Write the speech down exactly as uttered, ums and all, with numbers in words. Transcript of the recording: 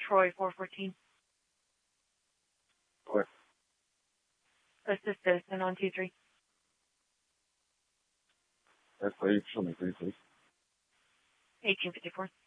Troy four fourteen. What? Assist citizen on two three. That's eight, show me three, please. eighteen fifty-four.